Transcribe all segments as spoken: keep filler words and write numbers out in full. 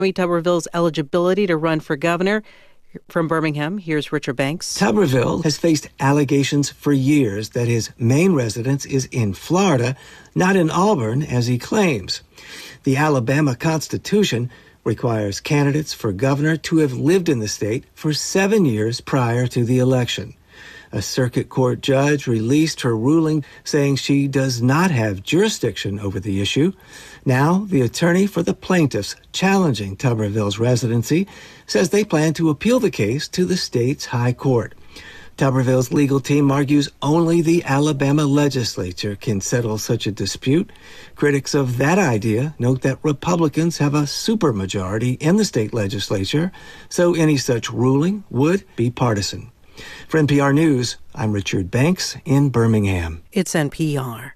Tuberville's eligibility to run for governor. From Birmingham, here's Richard Banks. Tuberville has faced allegations for years that his main residence is in Florida, not in Auburn, as he claims. The Alabama Constitution requires candidates for governor to have lived in the state for seven years prior to the election. A circuit court judge released her ruling saying she does not have jurisdiction over the issue. Now, the attorney for the plaintiffs challenging Tuberville's residency says they plan to appeal the case to the state's high court. Tuberville's legal team argues only the Alabama legislature can settle such a dispute. Critics of that idea note that Republicans have a supermajority in the state legislature, so any such ruling would be partisan. For N P R News, I'm Richard Banks in Birmingham. It's N P R.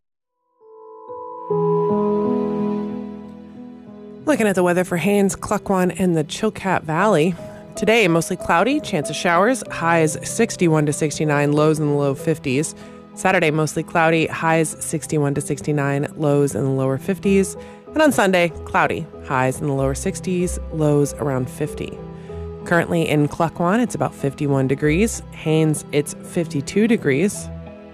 Looking at the weather for Haines, Klukwan, and the Chilkat Valley. Today, mostly cloudy, chance of showers, highs sixty-one to sixty-nine, lows in the low fifties. Saturday, mostly cloudy, highs sixty-one to sixty-nine, lows in the lower fifties. And on Sunday, cloudy, highs in the lower sixties, lows around fifty. Currently in Klukwan, it's about fifty-one degrees. Haines, it's fifty-two degrees.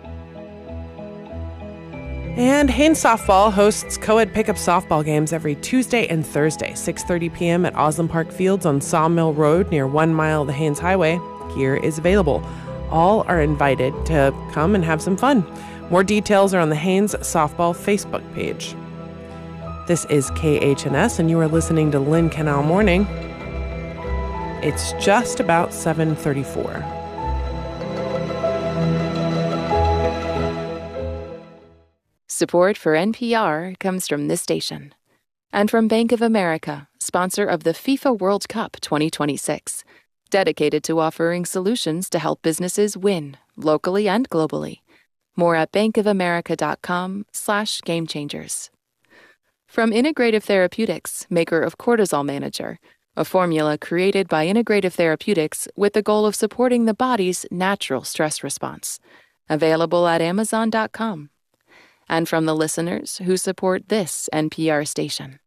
And Haines Softball hosts co-ed pickup softball games every Tuesday and Thursday, six thirty p.m. at Osland Park Fields on Sawmill Road near one mile of the Haines Highway. Gear is available. All are invited to come and have some fun. More details are on the Haines Softball Facebook page. This is K H N S, and you are listening to Lynn Canal Morning. It's just about seven thirty-four. Support for N P R comes from this station. And from Bank of America, sponsor of the FIFA World Cup twenty twenty-six. Dedicated to offering solutions to help businesses win, locally and globally. More at bankofamerica.com slash game changers. From Integrative Therapeutics, maker of Cortisol Manager, a formula created by Integrative Therapeutics with the goal of supporting the body's natural stress response. Available at amazon dot com. And from the listeners who support this N P R station.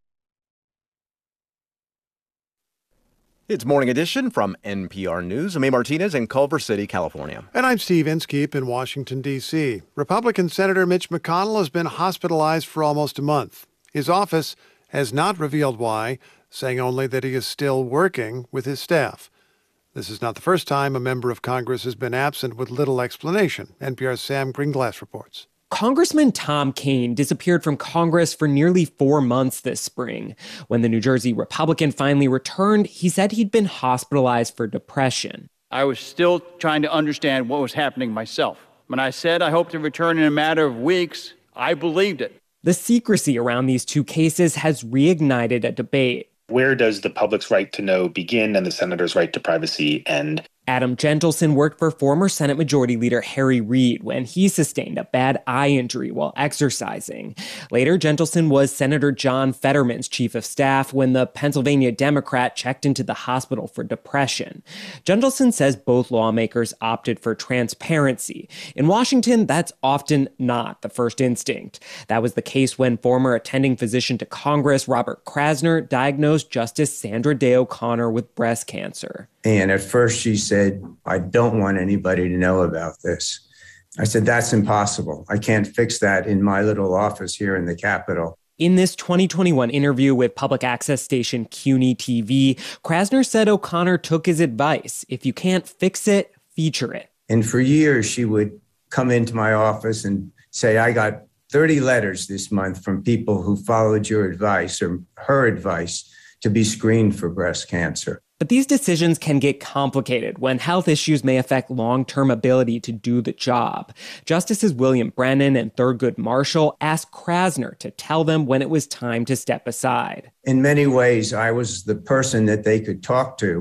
It's Morning Edition from N P R News. I'm A. Martinez in Culver City, California. And I'm Steve Inskeep in Washington, D C Republican Senator Mitch McConnell has been hospitalized for almost a month. His office has not revealed why, saying only that he is still working with his staff. This is not the first time a member of Congress has been absent with little explanation. N P R's Sam Greenglass reports. Congressman Tom Kean disappeared from Congress for nearly four months this spring. When the New Jersey Republican finally returned, he said he'd been hospitalized for depression. I was still trying to understand what was happening myself. When I said I hope to return in a matter of weeks, I believed it. The secrecy around these two cases has reignited a debate. Where does the public's right to know begin and the senator's right to privacy end? Adam Gentleson worked for former Senate Majority Leader Harry Reid when he sustained a bad eye injury while exercising. Later, Gentleson was Senator John Fetterman's chief of staff when the Pennsylvania Democrat checked into the hospital for depression. Gentleson says both lawmakers opted for transparency. In Washington, that's often not the first instinct. That was the case when former attending physician to Congress Robert Krasner diagnosed Justice Sandra Day O'Connor with breast cancer. And at first she said, I don't want anybody to know about this. I said, that's impossible. I can't fix that in my little office here in the Capitol. In this twenty twenty-one interview with public access station C U N Y T V, Krasner said O'Connor took his advice. If you can't fix it, feature it. And for years, she would come into my office and say, I got thirty letters this month from people who followed your advice or her advice to be screened for breast cancer. But these decisions can get complicated when health issues may affect long-term ability to do the job. Justices William Brennan and Thurgood Marshall asked Krasner to tell them when it was time to step aside. In many ways, I was the person that they could talk to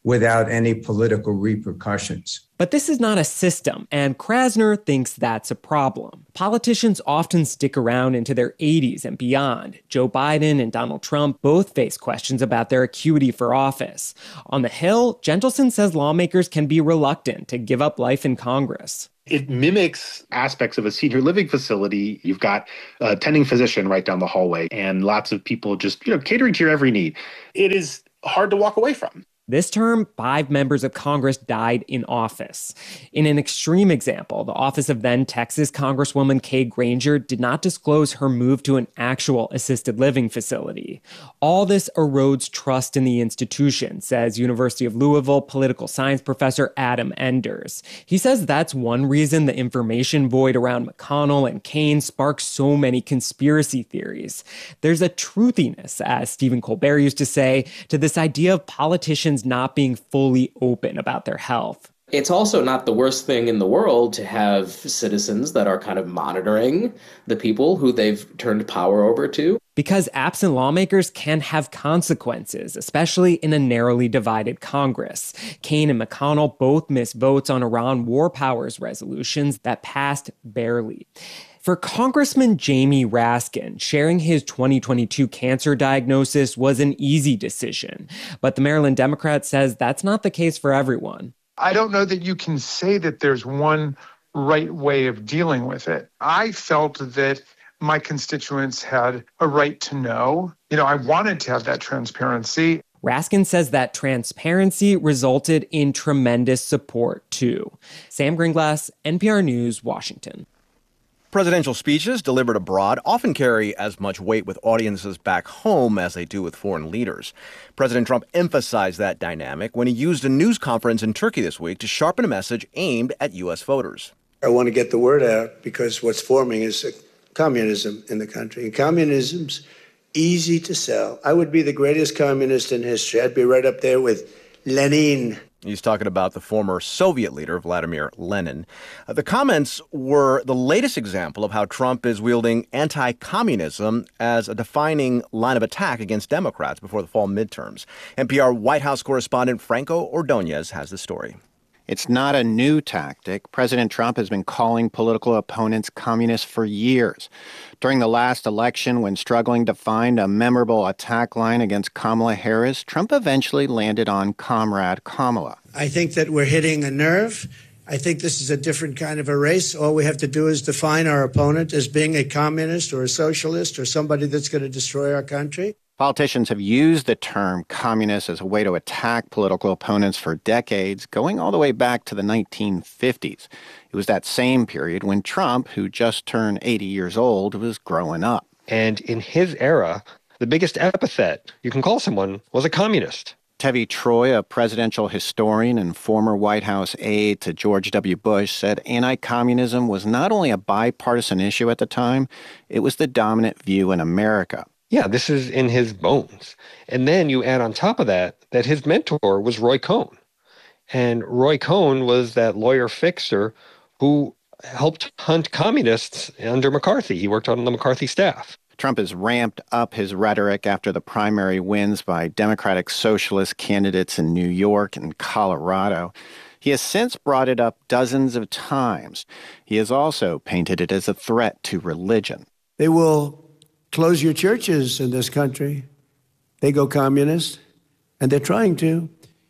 without any political repercussions. But this is not a system, and Krasner thinks that's a problem. Politicians often stick around into their eighties and beyond. Joe Biden and Donald Trump both face questions about their acuity for office. On the Hill, Gentleson says lawmakers can be reluctant to give up life in Congress. It mimics aspects of a senior living facility. You've got a attending physician right down the hallway and lots of people just, you know, catering to your every need. It is hard to walk away from. This term, five members of Congress died in office. In an extreme example, the office of then Texas Congresswoman Kay Granger did not disclose her move to an actual assisted living facility. All this erodes trust in the institution, says University of Louisville political science professor Adam Enders. He says that's one reason the information void around McConnell and Kaine sparks so many conspiracy theories. There's a truthiness, as Stephen Colbert used to say, to this idea of politicians not being fully open about their health. It's also not the worst thing in the world to have citizens that are kind of monitoring the people who they've turned power over to. Because absent lawmakers can have consequences, especially in a narrowly divided Congress. Kaine and McConnell both missed votes on Iran war powers resolutions that passed barely. For Congressman Jamie Raskin, sharing his twenty twenty-two cancer diagnosis was an easy decision. But the Maryland Democrat says that's not the case for everyone. I don't know that you can say that there's one right way of dealing with it. I felt that my constituents had a right to know. You know, I wanted to have that transparency. Raskin says that transparency resulted in tremendous support, too. Sam Gringlass, N P R News, Washington. Presidential speeches delivered abroad often carry as much weight with audiences back home as they do with foreign leaders. President Trump emphasized that dynamic when he used a news conference in Turkey this week to sharpen a message aimed at U S voters. I want to get the word out because what's forming is communism in the country. And communism's easy to sell. I would be the greatest communist in history. I'd be right up there with Lenin. He's talking about the former Soviet leader, Vladimir Lenin. Uh, the comments were the latest example of how Trump is wielding anti-communism as a defining line of attack against Democrats before the fall midterms. N P R White House correspondent Franco Ordonez has the story. It's not a new tactic. President Trump has been calling political opponents communists for years. During the last election, when struggling to find a memorable attack line against Kamala Harris, Trump eventually landed on Comrade Kamala. I think that we're hitting a nerve. I think this is a different kind of a race. All we have to do is define our opponent as being a communist or a socialist or somebody that's going to destroy our country. Politicians have used the term communist as a way to attack political opponents for decades, going all the way back to the nineteen fifties. It was that same period when Trump, who just turned eighty years old, was growing up. And in his era, the biggest epithet you can call someone was a communist. Tevi Troy, a presidential historian and former White House aide to George W. Bush, said anti-communism was not only a bipartisan issue at the time, it was the dominant view in America. Yeah, this is in his bones. And then you add on top of that, that his mentor was Roy Cohn. And Roy Cohn was that lawyer fixer who helped hunt communists under McCarthy. He worked on the McCarthy staff. Trump has ramped up his rhetoric after the primary wins by Democratic Socialist candidates in New York and Colorado. He has since brought it up dozens of times. He has also painted it as a threat to religion. They will close your churches in this country. They go communist, and they're trying to.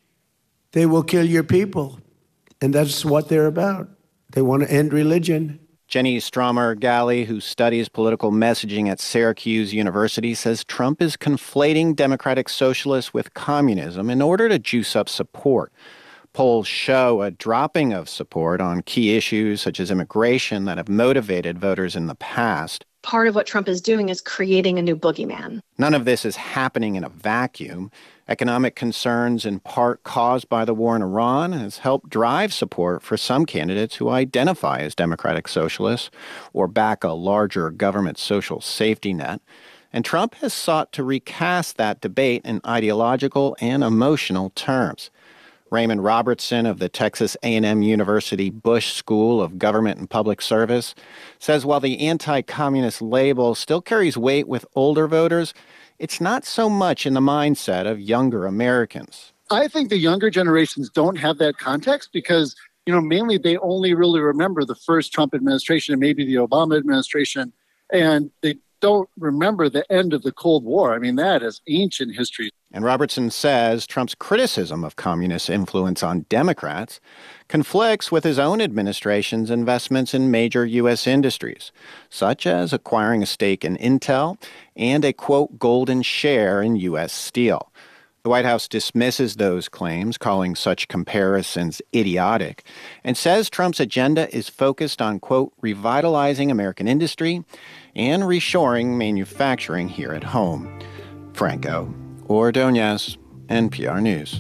They will kill your people, and that's what they're about. They want to end religion. Jenny Stromer-Galley, who studies political messaging at Syracuse University, says Trump is conflating democratic socialists with communism in order to juice up support. Polls show a dropping of support on key issues such as immigration that have motivated voters in the past. Part of what Trump is doing is creating a new boogeyman. None of this is happening in a vacuum. Economic concerns, in part caused by the war in Iran, has helped drive support for some candidates who identify as democratic socialists or back a larger government social safety net. And Trump has sought to recast that debate in ideological and emotional terms. Raymond Robertson of the Texas A and M University Bush School of Government and Public Service says while the anti-communist label still carries weight with older voters, it's not so much in the mindset of younger Americans. I think the younger generations don't have that context because, you know, mainly they only really remember the first Trump administration and maybe the Obama administration, and they don't remember the end of the Cold War. I mean, that is ancient history. And Robertson says Trump's criticism of communist influence on Democrats conflicts with his own administration's investments in major U S industries, such as acquiring a stake in Intel and a, quote, golden share in U S steel. The White House dismisses those claims, calling such comparisons idiotic, and says Trump's agenda is focused on, quote, revitalizing American industry and reshoring manufacturing here at home. Franco Ordonez, N P R News.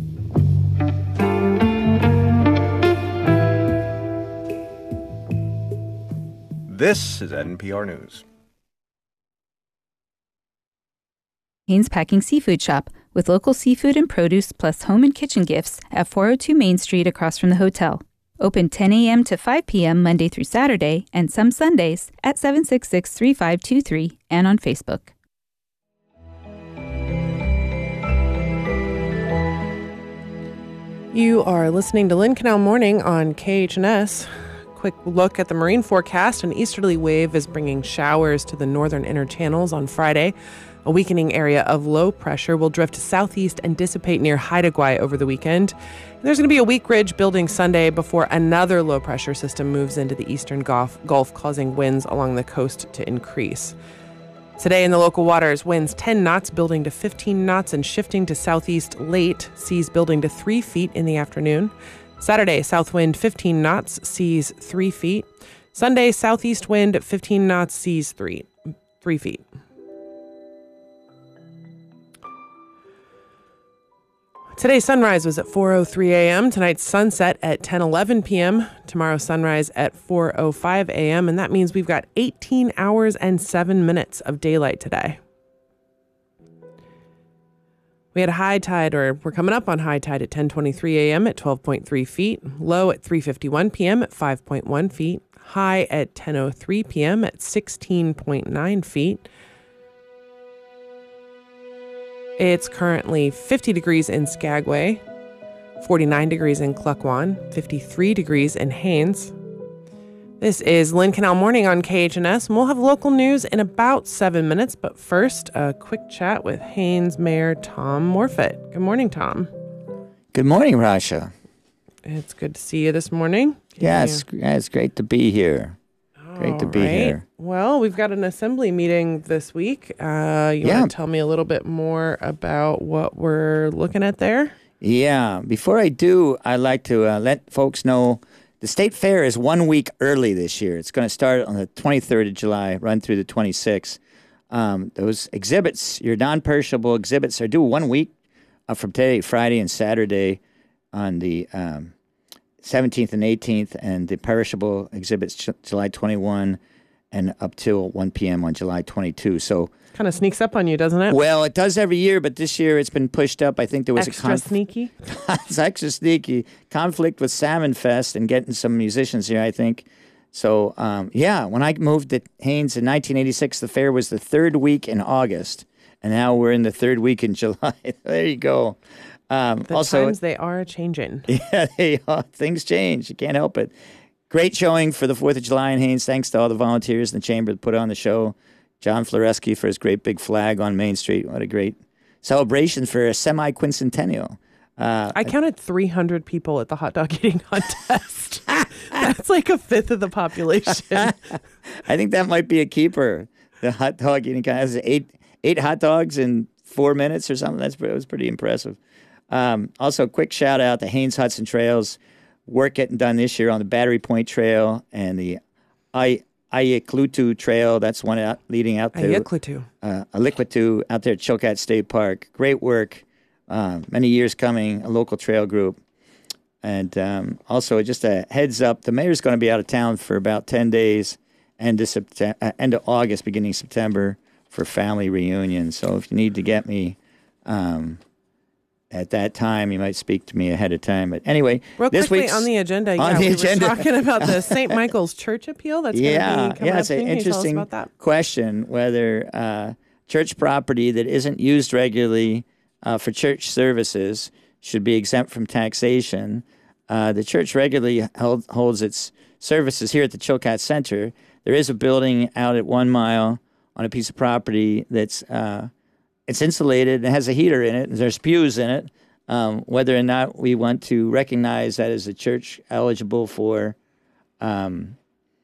This is N P R News. Hanes Packing Seafood Shop, with local seafood and produce plus home and kitchen gifts at four oh two Main Street across from the hotel. Open ten a.m. to five p.m. Monday through Saturday and some Sundays at seven six six, three five two three and on Facebook. You are listening to Lynn Canal Morning on K H N S. Quick look at the marine forecast. An easterly wave is bringing showers to the northern inner channels on Friday. A weakening area of low pressure will drift southeast and dissipate near Haida Gwaii over the weekend. And there's going to be a weak ridge building Sunday before another low pressure system moves into the eastern Gulf, Gulf, causing winds along the coast to increase. Today in the local waters, winds ten knots building to fifteen knots and shifting to southeast late, seas building to three feet in the afternoon. Saturday, south wind fifteen knots, seas three feet. Sunday, southeast wind fifteen knots, seas three, three feet. Today's sunrise was at four oh three a.m. Tonight's sunset at ten eleven p.m. Tomorrow's sunrise at four oh five a.m. And that means we've got eighteen hours and seven minutes of daylight today. We had a high tide, or we're coming up on high tide at ten twenty-three a.m. at twelve point three feet. Low at three fifty-one p.m. at five point one feet. High at ten oh three p.m. at sixteen point nine feet. It's currently fifty degrees in Skagway, forty-nine degrees in Klukwan, fifty-three degrees in Haines. This is Lynn Canal Morning on K H N S, and we'll have local news in about seven minutes. But first, a quick chat with Haines Mayor Tom Morfitt. Good morning, Tom. Good morning, Rasha. It's good to see you this morning. Yeah, it's, yeah, it's great to be here. Great All to be right. here. Well, we've got an assembly meeting this week. Uh, you Yeah. want to tell me a little bit more about what we're looking at there? Yeah, before I do, I'd like to uh, let folks know the State Fair is one week early this year. It's going to start on the twenty-third of July, run through the twenty-sixth. Um, those exhibits, your non-perishable exhibits, are due one week uh, from today, Friday and Saturday on the um, seventeenth and eighteenth, and the perishable exhibits ch- July twenty-first and up till one p.m. on July twenty-second. So kind of sneaks up on you, doesn't it? Well, it does every year, but this year it's been pushed up. I think there was extra a conf- sneaky. It's extra sneaky conflict with Salmon Fest and getting some musicians here, I think. So, um, yeah, when I moved to Haines in nineteen eighty-six, the fair was the third week in August, and now we're in the third week in July. There you go. Um, The also, times they are changing. yeah, they are. Things change. You can't help it. Great showing for the fourth of July in Haines. Thanks to all the volunteers in the chamber that put on the show. John Floreski for his great big flag on Main Street. What a great celebration for a semi-quincentennial. Uh, I counted three hundred people at the hot dog eating contest. That's like a fifth of the population. I think that might be a keeper. The hot dog eating contest. Eight, eight hot dogs in four minutes or something. That's, that was pretty impressive. Um, also, quick shout out to Haines Hudson Trails. Work getting done this year on the Battery Point Trail and the I Ayaklutu Trail. That's one out leading out to Ayaklutu. Uh, Aliquatu out there at Chilkat State Park. Great work. Uh, many years coming. A local trail group. And um, also, just a heads up, the mayor's going to be out of town for about ten days, end of September, uh, end of August, beginning of September, for family reunion. So if you need to get me. Um, At that time, you might speak to me ahead of time. But anyway, Real this quickly week's on the agenda, on yeah, the we agenda. were talking about the Saint Michael's Church appeal. That's yeah, going to be coming yeah, up it's soon. an Can you tell us interesting about that? question whether uh, church property that isn't used regularly uh, for church services should be exempt from taxation. Uh, the church regularly held, holds its services here at the Chilkat Center. There is a building out at One Mile on a piece of property that's uh, it's insulated and has a heater in it. And there's pews in it. Um, whether or not we want to recognize that as a church eligible for um,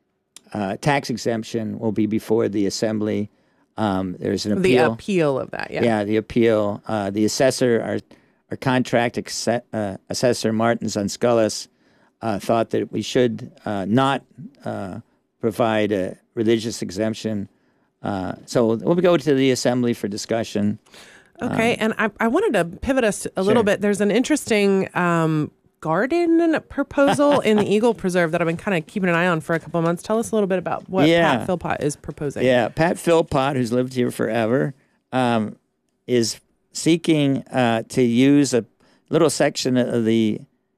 uh, tax exemption will be before the assembly. Um, there's an appeal. The appeal of that, yeah. Yeah, the appeal. Uh, the assessor, our our contract ex- uh, assessor, Martin Zanskulis, uh, thought that we should uh, not uh, provide a religious exemption. Uh, so we'll go to the assembly for discussion. Okay, um, and I, I wanted to pivot us a little sure. bit. There's an interesting um, garden proposal in the Eagle Preserve that I've been kind of keeping an eye on for a couple of months. Tell us a little bit about what yeah. Pat Philpott is proposing. Yeah, Pat Philpott, who's lived here forever, um, is seeking uh, to use a little section of the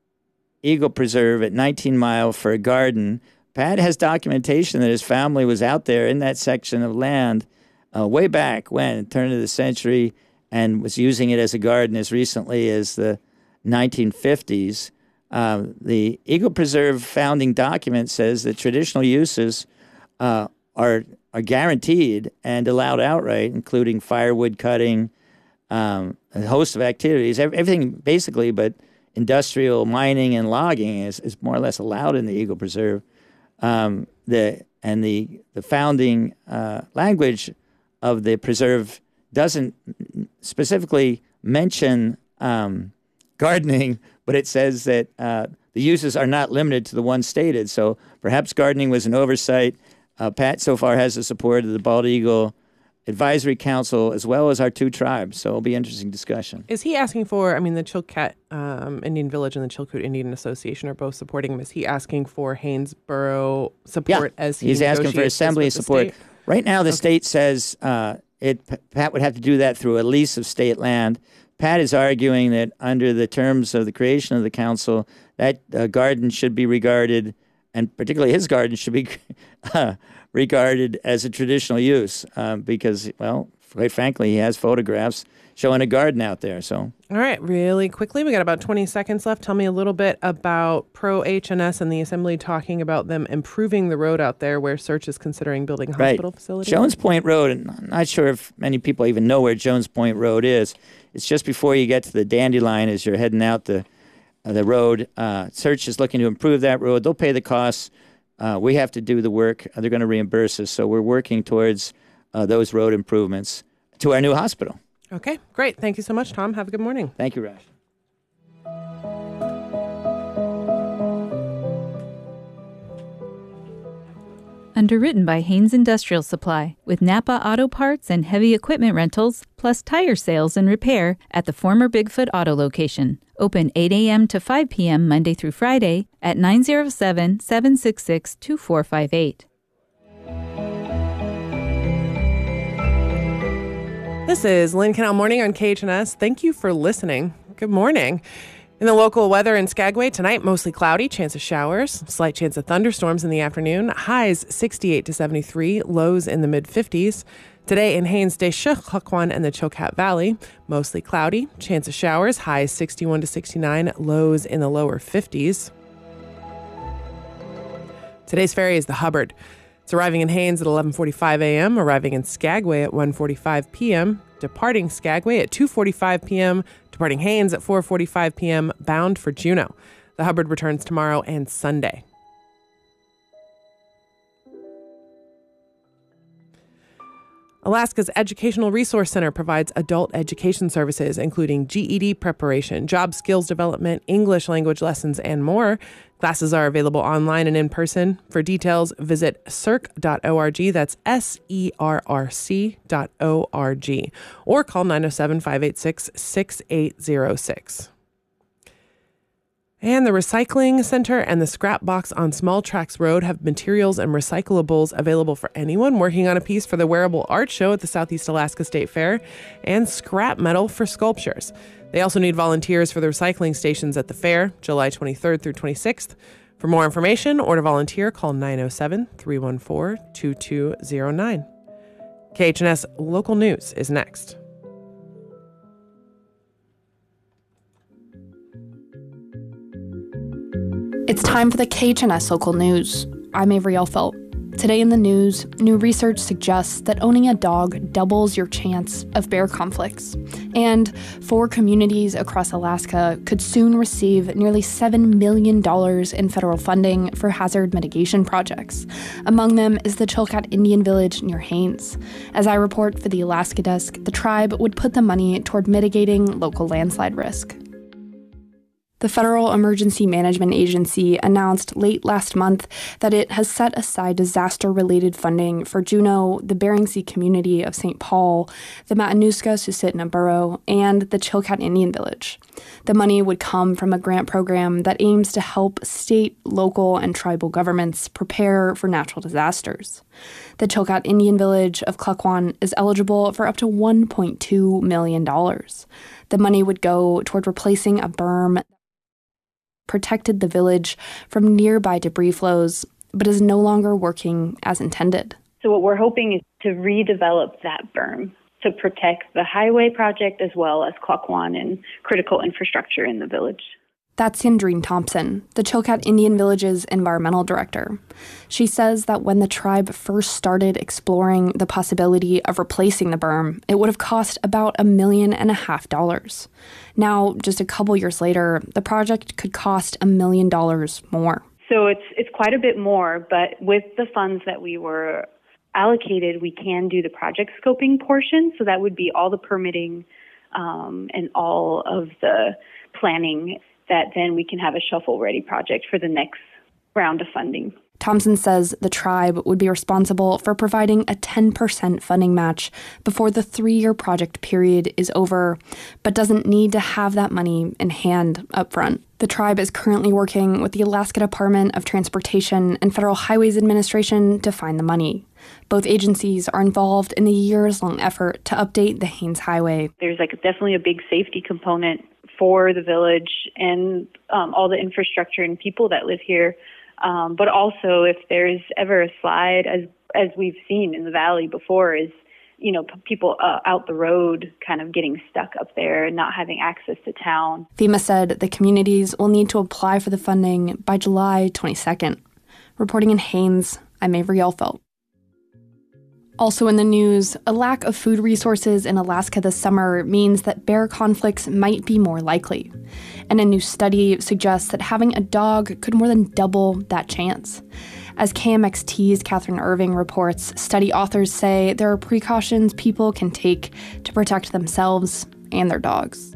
Eagle Preserve at nineteen Mile for a garden. Pat has documentation that his family was out there in that section of land uh, way back when, turn of the century, and was using it as a garden as recently as the nineteen fifties. Um, the Eagle Preserve founding document says that traditional uses uh, are are guaranteed and allowed outright, including firewood cutting, um, a host of activities, everything basically, but industrial mining and logging is, is more or less allowed in the Eagle Preserve. Um, the and the the founding uh, language of the preserve doesn't specifically mention um, gardening, but it says that uh, the uses are not limited to the one stated. So perhaps gardening was an oversight. Uh, Pat so far has the support of the Bald Eagle Advisory Council as well as our two tribes. So it'll be an interesting discussion. Is he asking for, I mean, the Chilkat um, Indian Village and the Chilkoot Indian Association are both supporting him. Is he asking for Haynesboro support yeah, as he he's asking for assembly support. State? Right now, the okay. state says uh, it. Pat would have to do that through a lease of state land. Pat is arguing that under the terms of the creation of the council, that uh, garden should be regarded, and particularly his garden should be uh, regarded as a traditional use um, because, well, quite frankly, he has photographs showing a garden out there. So, all right, really quickly, we got about twenty seconds left. Tell me a little bit about Pro H and S and the Assembly talking about them improving the road out there where Search is considering building a hospital right. facility. Jones Point Road, and I'm not sure if many people even know where Jones Point Road is. It's just before you get to the Dandelion as you're heading out the uh, the road. Uh, Search is looking to improve that road. They'll pay the costs. Uh, we have to do the work. They're going to reimburse us. So we're working towards uh, those road improvements to our new hospital. Okay, great. Thank you so much, Tom. Have a good morning. Thank you, Raj. Underwritten by Haynes Industrial Supply, with Napa Auto Parts and heavy equipment rentals, plus tire sales and repair at the former Bigfoot Auto location. Open eight a.m. to five p.m. Monday through Friday at nine oh seven, seven six six, two four five eight. This is Lynn Canal Morning on K H N S. Thank you for listening. Good morning. In the local weather in Skagway, tonight mostly cloudy, chance of showers, slight chance of thunderstorms in the afternoon, highs sixty-eight to seventy-three, lows in the mid-fifties. Today in Haines, Deshookwan and the Chilkat Valley, mostly cloudy, chance of showers, highs sixty-one to sixty-nine, lows in the lower fifties. Today's ferry is the Hubbard. It's arriving in Haines at eleven forty-five a.m., arriving in Skagway at one forty-five p.m., departing Skagway at two forty-five p.m., departing Haines at four forty-five p.m., bound for Juneau. The Hubbard returns tomorrow and Sunday. Alaska's Educational Resource Center provides adult education services, including G E D preparation, job skills development, English language lessons, and more. Classes are available online and in person. For details, visit S E R C dot org. That's S E R R C dot O R G. Or call nine oh seven, five eight six, six eight oh six. And the Recycling Center and the Scrap Box on Small Tracks Road have materials and recyclables available for anyone working on a piece for the Wearable Art Show at the Southeast Alaska State Fair, and scrap metal for sculptures. They also need volunteers for the recycling stations at the fair, July twenty-third through twenty-sixth. For more information or to volunteer, call nine oh seven, three one four, two two oh nine. K H N S Local News is next. It's time for the K H N S Local News. I'm Avery Elfelt. Today in the news, new research suggests that owning a dog doubles your chance of bear conflicts. And four communities across Alaska could soon receive nearly seven million dollars in federal funding for hazard mitigation projects. Among them is the Chilkat Indian Village near Haines. As I report for the Alaska Desk, the tribe would put the money toward mitigating local landslide risk. The Federal Emergency Management Agency announced late last month that it has set aside disaster-related funding for Juneau, the Bering Sea community of Saint Paul, the Matanuska-Susitna Borough, and the Chilkat Indian Village. The money would come from a grant program that aims to help state, local, and tribal governments prepare for natural disasters. The Chilkat Indian Village of Klukwan is eligible for up to one point two million dollars. The money would go toward replacing a berm protected the village from nearby debris flows, but is no longer working as intended. So what we're hoping is to redevelop that berm to protect the highway project as well as Klukwan and critical infrastructure in the village. That's Sandrine Thompson, the Chilkat Indian Village's environmental director. She says that when the tribe first started exploring the possibility of replacing the berm, it would have cost about a million and a half dollars. Now, just a couple years later, the project could cost a million dollars more. So it's it's quite a bit more, but with the funds that we were allocated, we can do the project scoping portion. So that would be all the permitting um, and all of the planning, that then we can have a shovel-ready project for the next round of funding. Thompson says the tribe would be responsible for providing a ten percent funding match before the three-year project period is over, but doesn't need to have that money in hand up front. The tribe is currently working with the Alaska Department of Transportation and Federal Highways Administration to find the money. Both agencies are involved in the years-long effort to update the Haines Highway. There's like definitely a big safety component for the village and um, all the infrastructure and people that live here. Um, but also, if there's ever a slide, as as we've seen in the valley before, is, you know, p- people uh, out the road kind of getting stuck up there and not having access to town. FEMA said the communities will need to apply for the funding by July twenty-second. Reporting in Haines, I'm Avery Elfelt. Also in the news, a lack of food resources in Alaska this summer means that bear conflicts might be more likely. And a new study suggests that having a dog could more than double that chance. As K M X T's Catherine Irving reports, study authors say there are precautions people can take to protect themselves and their dogs.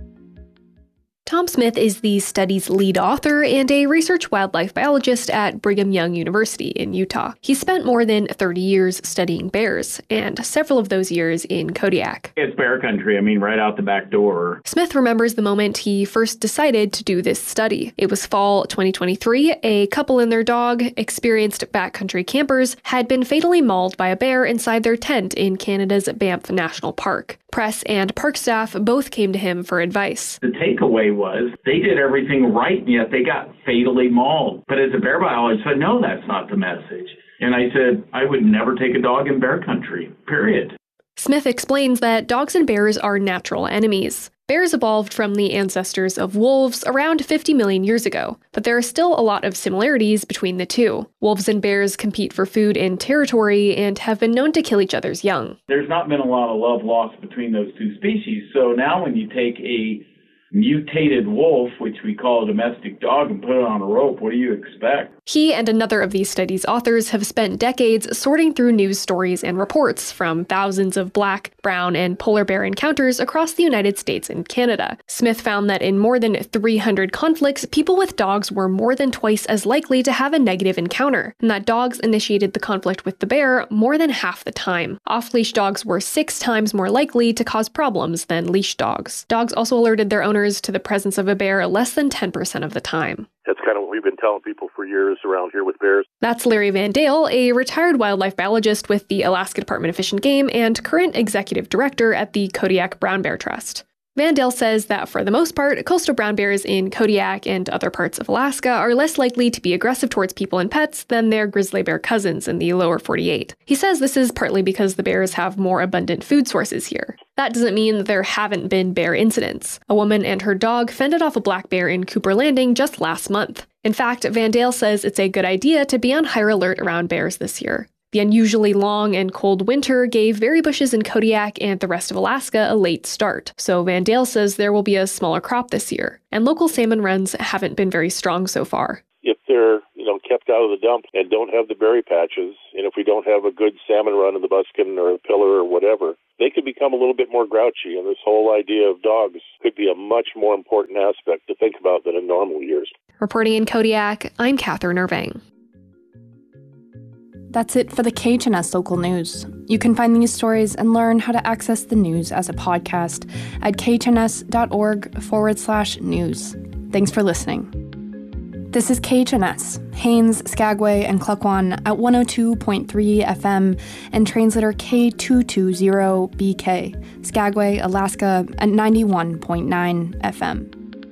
Tom Smith is the study's lead author and a research wildlife biologist at Brigham Young University in Utah. He spent more than thirty years studying bears, and several of those years in Kodiak. It's bear country, I mean, right out the back door. Smith remembers the moment he first decided to do this study. It was fall twenty twenty-three. A couple and their dog, experienced backcountry campers, had been fatally mauled by a bear inside their tent in Canada's Banff National Park. Press and park staff both came to him for advice. The takeaway was they did everything right, and yet they got fatally mauled. But as a bear biologist, I said, no, that's not the message. And I said, I would never take a dog in bear country, period. Smith explains that dogs and bears are natural enemies. Bears evolved from the ancestors of wolves around fifty million years ago, but there are still a lot of similarities between the two. Wolves and bears compete for food and territory and have been known to kill each other's young. There's not been a lot of love lost between those two species, so now when you take a mutated wolf, which we call a domestic dog, and put it on a rope, what do you expect? He and another of these studies' authors have spent decades sorting through news stories and reports from thousands of black, brown, and polar bear encounters across the United States and Canada. Smith found that in more than three hundred conflicts, people with dogs were more than twice as likely to have a negative encounter, and that dogs initiated the conflict with the bear more than half the time. Off-leash dogs were six times more likely to cause problems than leash dogs. Dogs also alerted their owners to the presence of a bear less than ten percent of the time. That's kind of what we've been telling people for years around here with bears. That's Larry Van Dale, a retired wildlife biologist with the Alaska Department of Fish and Game and current executive director at the Kodiak Brown Bear Trust. Vandale says that for the most part, coastal brown bears in Kodiak and other parts of Alaska are less likely to be aggressive towards people and pets than their grizzly bear cousins in the lower forty-eight. He says this is partly because the bears have more abundant food sources here. That doesn't mean that there haven't been bear incidents. A woman and her dog fended off a black bear in Cooper Landing just last month. In fact, Vandale says it's a good idea to be on higher alert around bears this year. The unusually long and cold winter gave berry bushes in Kodiak and the rest of Alaska a late start, so Vandale says there will be a smaller crop this year, and local salmon runs haven't been very strong so far. If they're, you know, kept out of the dump and don't have the berry patches, and if we don't have a good salmon run in the Buskin or the Pillar or whatever, they could become a little bit more grouchy, and this whole idea of dogs could be a much more important aspect to think about than in normal years. Reporting in Kodiak, I'm Catherine Irving. That's it for the K H N S Local News. You can find these stories and learn how to access the news as a podcast at khns.org forward slash news. Thanks for listening. This is K H N S, Haines, Skagway, and Klukwan at one oh two point three F M and translator K two two zero B K, Skagway, Alaska at ninety-one point nine F M.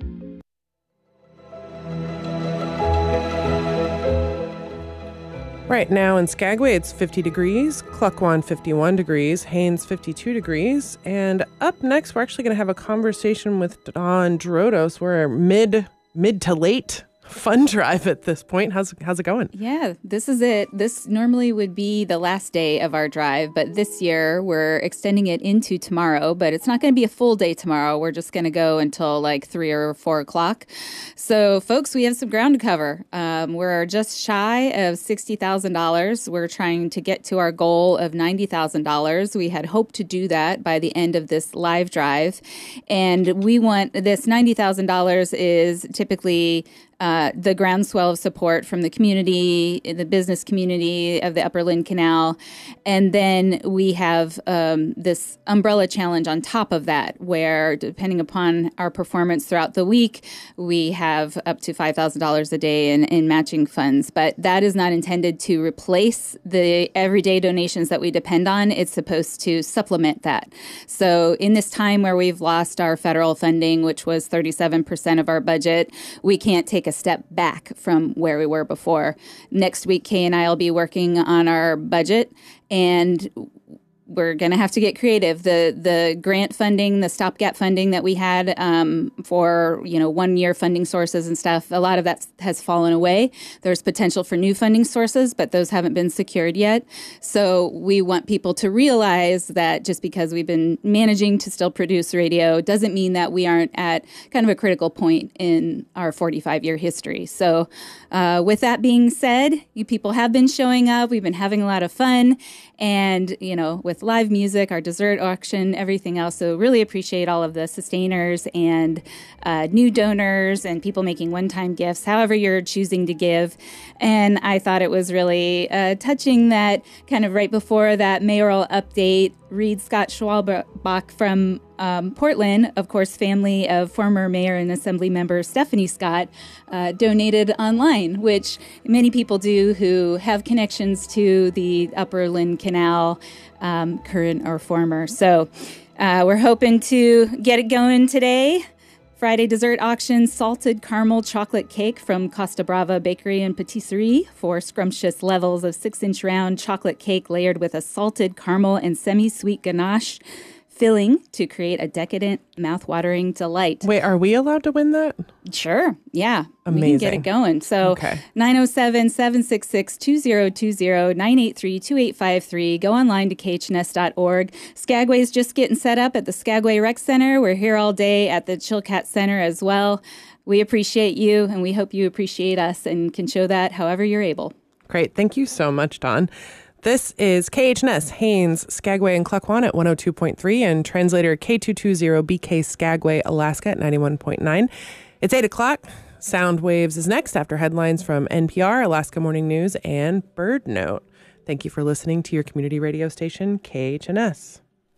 Right now in Skagway, it's fifty degrees, Klukwan fifty-one degrees, Haines fifty-two degrees, and up next, we're actually going to have a conversation with Dawn Drodos. We're mid mid to late fun drive at this point. How's how's it going? Yeah, this is it. This normally would be the last day of our drive, but this year we're extending it into tomorrow, but it's not going to be a full day tomorrow. We're just going to go until like three or four o'clock. So folks, we have some ground to cover. Um, we're just shy of sixty thousand dollars. We're trying to get to our goal of ninety thousand dollars. We had hoped to do that by the end of this live drive. And we want this ninety thousand dollars is typically Uh, the groundswell of support from the community, the business community of the Upper Lynn Canal. And then we have um, this umbrella challenge on top of that, where depending upon our performance throughout the week, we have up to five thousand dollars a day in, in matching funds. But that is not intended to replace the everyday donations that we depend on. It's supposed to supplement that. So in this time where we've lost our federal funding, which was thirty-seven percent of our budget, we can't take a step back from where we were before. Next week, Kay and I will be working on our budget, and we're going to have to get creative. The the grant funding, the stopgap funding that we had um, for, you know, one year funding sources and stuff, a lot of that has fallen away. There's potential for new funding sources, but those haven't been secured yet. So we want people to realize that just because we've been managing to still produce radio doesn't mean that we aren't at kind of a critical point in our forty-five year history. So uh, with that being said, you people have been showing up. We've been having a lot of fun. And, you know, with live music, our dessert auction, everything else. So really appreciate all of the sustainers and uh, new donors and people making one-time gifts, however you're choosing to give. And I thought it was really uh, touching that kind of right before that mayoral update, Reed Scott Schwalbach from um, Portland, of course, family of former mayor and assembly member Stephanie Scott, uh, donated online, which many people do who have connections to the Upper Lynn Canal, um, current or former. So uh, we're hoping to get it going today. Friday dessert auction, salted caramel chocolate cake from Costa Brava Bakery and Patisserie. Four scrumptious levels of six-inch round chocolate cake layered with a salted caramel and semi-sweet ganache filling to create a decadent, mouth-watering delight. Wait, are we allowed to win that? Sure. Yeah. Amazing. We can get it going. So okay. nine oh seven, seven six six, two oh two oh, nine eight three, two eight five three. Go online to K H N S dot org. Skagway's just getting set up at the Skagway Rec Center. We're here all day at the Chilkat Center as well. We appreciate you, and we hope you appreciate us and can show that however you're able. Great. Thank you so much, Dawn. This is K H N S, Haines, Skagway, and Klukwan at one oh two point three, and translator K two two zero B K Skagway, Alaska at ninety-one point nine. It's eight o'clock. Sound Waves is next after headlines from N P R, Alaska Morning News, and Bird Note. Thank you for listening to your community radio station, K H N S.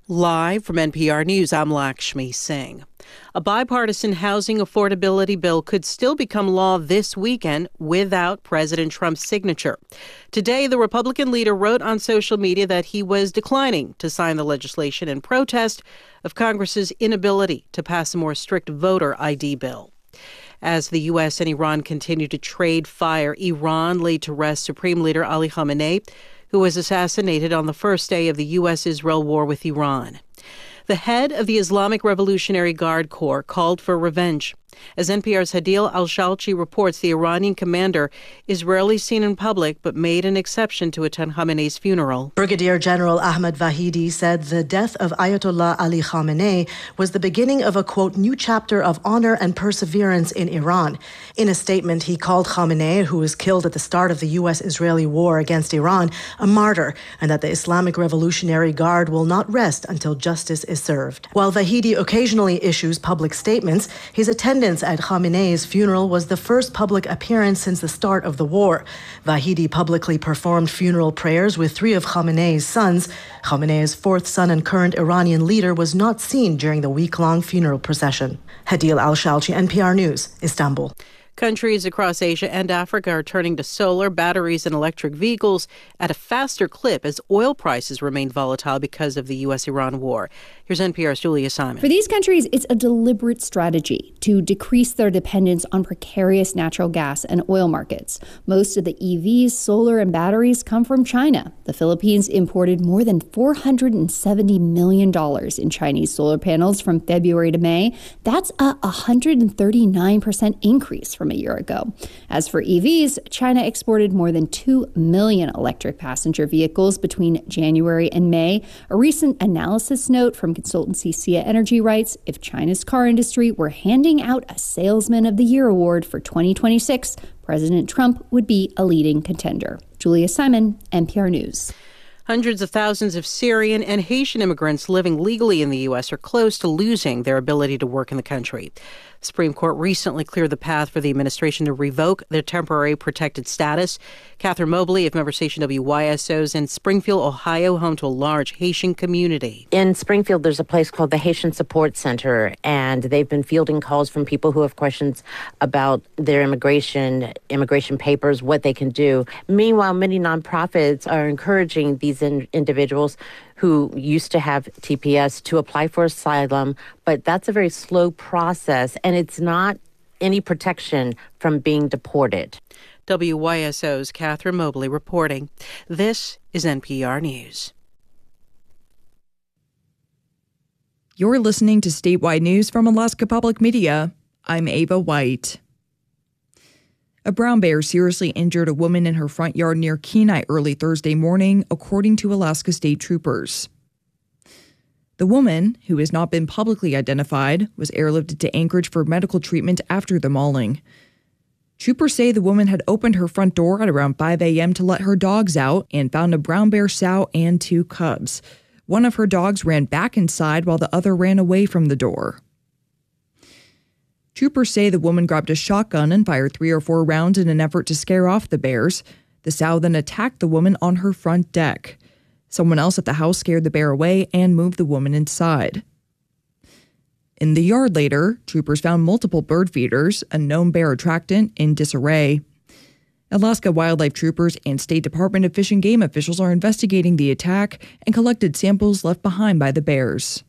Live from N P R News, I'm Lakshmi Singh. A bipartisan housing affordability bill could still become law this weekend without President Trump's signature. Today, the Republican leader wrote on social media that he was declining to sign the legislation in protest of Congress's inability to pass a more strict voter I D bill. As the U S and Iran continue to trade fire, Iran laid to rest Supreme Leader Ali Khamenei, who was assassinated on the first day of the U S Israel war with Iran. The head of the Islamic Revolutionary Guard Corps called for revenge. As N P R's Hadil Al-Shalchi reports, the Iranian commander is rarely seen in public but made an exception to attend Khamenei's funeral. Brigadier General Ahmad Vahidi said the death of Ayatollah Ali Khamenei was the beginning of a, quote, new chapter of honor and perseverance in Iran. In a statement, he called Khamenei, who was killed at the start of the U S-Israeli war against Iran, a martyr, and that the Islamic Revolutionary Guard will not rest until justice is served. While Vahidi occasionally issues public statements, his attendance at Khamenei's funeral was the first public appearance since the start of the war. Vahidi publicly performed funeral prayers with three of Khamenei's sons. Khamenei's fourth son and current Iranian leader was not seen during the week-long funeral procession. Hadil Al-Shalchi, N P R News, Istanbul. Countries across Asia and Africa are turning to solar, batteries, and electric vehicles at a faster clip as oil prices remain volatile because of the U S Iran war. Here's N P R's Julia Simon. For these countries, it's a deliberate strategy to decrease their dependence on precarious natural gas and oil markets. Most of the E Vs, solar, and batteries come from China. The Philippines imported more than four hundred seventy million dollars in Chinese solar panels from February to May. That's a one hundred thirty-nine percent increase from a year ago. As for E Vs, China exported more than two million electric passenger vehicles between January and May. A recent analysis note from consultancy Sia Energy writes, if China's car industry were handing out a Salesman of the Year award for twenty twenty-six, President Trump would be a leading contender. Julia Simon, N P R News. Hundreds of thousands of Syrian and Haitian immigrants living legally in the U S are close to losing their ability to work in the country. The Supreme Court recently cleared the path for the administration to revoke their temporary protected status. Catherine Mobley of member station W Y S O's in Springfield, Ohio, home to a large Haitian community. In Springfield, there's a place called the Haitian Support Center, and they've been fielding calls from people who have questions about their immigration, immigration papers, what they can do. Meanwhile, many nonprofits are encouraging these in- individuals who used to have T P S to apply for asylum, but that's a very slow process, and it's not any protection from being deported. W Y S O's Catherine Mobley reporting. This is N P R News. You're listening to statewide news from Alaska Public Media. I'm Ava White. A brown bear seriously injured a woman in her front yard near Kenai early Thursday morning, according to Alaska State Troopers. The woman, who has not been publicly identified, was airlifted to Anchorage for medical treatment after the mauling. Troopers say the woman had opened her front door at around five a.m. to let her dogs out and found a brown bear sow and two cubs. One of her dogs ran back inside while the other ran away from the door. Troopers say the woman grabbed a shotgun and fired three or four rounds in an effort to scare off the bears. The sow then attacked the woman on her front deck. Someone else at the house scared the bear away and moved the woman inside. In the yard later, troopers found multiple bird feeders, a known bear attractant, in disarray. Alaska Wildlife Troopers and State Department of Fish and Game officials are investigating the attack and collected samples left behind by the bears.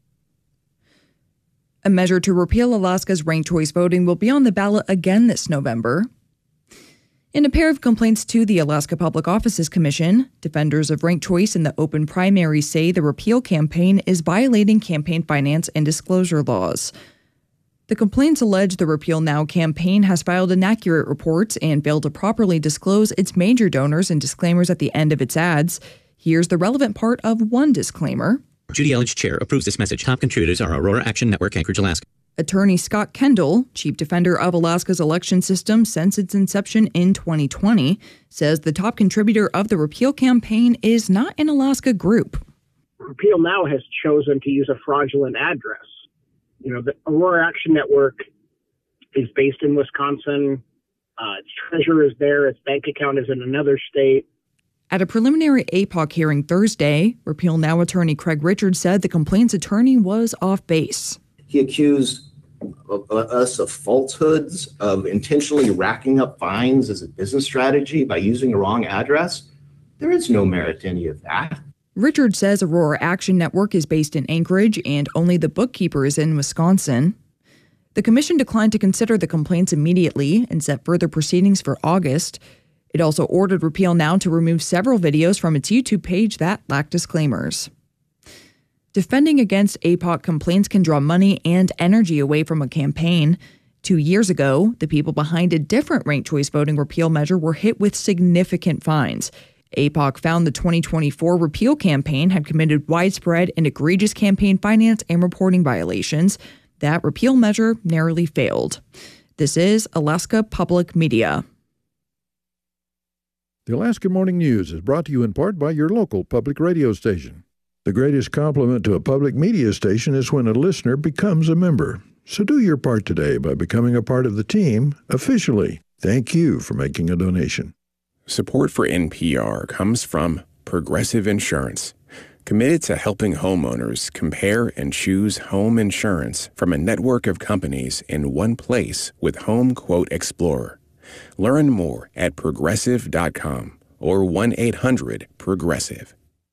A measure to repeal Alaska's ranked choice voting will be on the ballot again this November. In a pair of complaints to the Alaska Public Offices Commission, defenders of ranked choice in the open primary say the repeal campaign is violating campaign finance and disclosure laws. The complaints allege the Repeal Now campaign has filed inaccurate reports and failed to properly disclose its major donors and disclaimers at the end of its ads. Here's the relevant part of one disclaimer. Judy Elledge, Chair, approves this message. Top contributors are Aurora Action Network, Anchorage, Alaska. Attorney Scott Kendall, chief defender of Alaska's election system since its inception in twenty twenty, says the top contributor of the repeal campaign is not an Alaska group. Repeal Now has chosen to use a fraudulent address. You know, the Aurora Action Network is based in Wisconsin. Uh, its treasurer is there. Its bank account is in another state. At a preliminary A P O C hearing Thursday, Repeal Now attorney Craig Richards said the complaint's attorney was off base. He accused of, uh, us of falsehoods, of intentionally racking up fines as a business strategy by using the wrong address. There is no merit to any of that. Richards says Aurora Action Network is based in Anchorage and only the bookkeeper is in Wisconsin. The commission declined to consider the complaints immediately and set further proceedings for August. It also ordered Repeal Now to remove several videos from its YouTube page that lack disclaimers. Defending against A P O C complaints can draw money and energy away from a campaign. Two years ago, the people behind a different ranked choice voting repeal measure were hit with significant fines. A P O C found the twenty twenty-four repeal campaign had committed widespread and egregious campaign finance and reporting violations. That repeal measure narrowly failed. This is Alaska Public Media. The Alaska Morning News is brought to you in part by your local public radio station. The greatest compliment to a public media station is when a listener becomes a member. So do your part today by becoming a part of the team officially. Thank you for making a donation. Support for N P R comes from Progressive Insurance, committed to helping homeowners compare and choose home insurance from a network of companies in one place with Home Quote Explorer. Learn more at progressive dot com or one eight hundred progressive.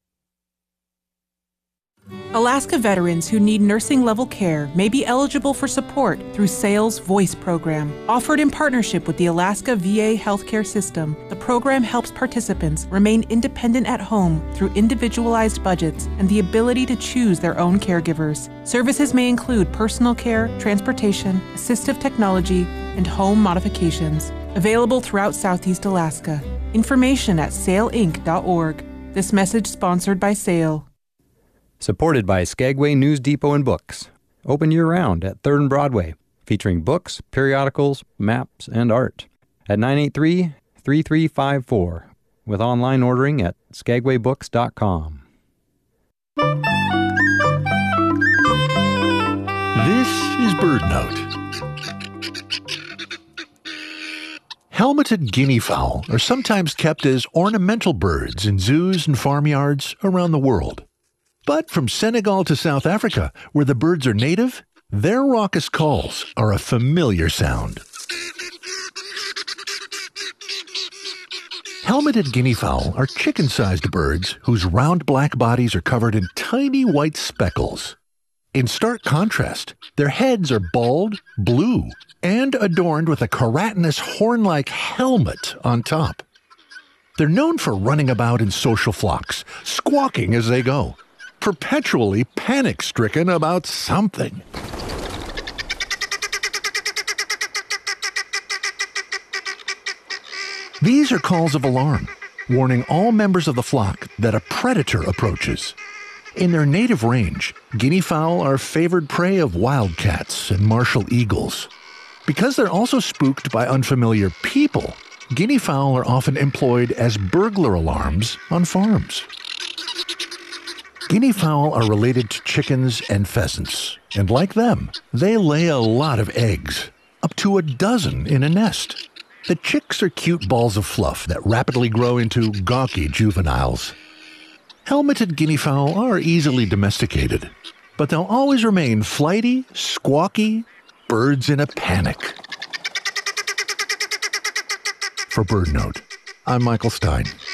Alaska veterans who need nursing-level care may be eligible for support through SAIL's VOICE program. Offered in partnership with the Alaska V A healthcare system, the program helps participants remain independent at home through individualized budgets and the ability to choose their own caregivers. Services may include personal care, transportation, assistive technology, and home modifications. Available throughout Southeast Alaska. Information at sail inc dot org. This message sponsored by SAIL. Supported by Skagway News Depot and Books. Open year-round at third and Broadway, featuring books, periodicals, maps, and art. At nine eight three, three three five four, with online ordering at skagway books dot com. This is BirdNote. Helmeted guinea fowl are sometimes kept as ornamental birds in zoos and farmyards around the world. But from Senegal to South Africa, where the birds are native, their raucous calls are a familiar sound. Helmeted guinea fowl are chicken-sized birds whose round black bodies are covered in tiny white speckles. In stark contrast, their heads are bald, blue, and adorned with a keratinous horn-like helmet on top. They're known for running about in social flocks, squawking as they go, perpetually panic-stricken about something. These are calls of alarm, warning all members of the flock that a predator approaches. In their native range, guinea fowl are favored prey of wildcats and martial eagles. Because they're also spooked by unfamiliar people, guinea fowl are often employed as burglar alarms on farms. Guinea fowl are related to chickens and pheasants, and like them, they lay a lot of eggs, up to a dozen in a nest. The chicks are cute balls of fluff that rapidly grow into gawky juveniles. Helmeted guinea fowl are easily domesticated, but they'll always remain flighty, squawky birds in a panic. For BirdNote, I'm Michael Stein.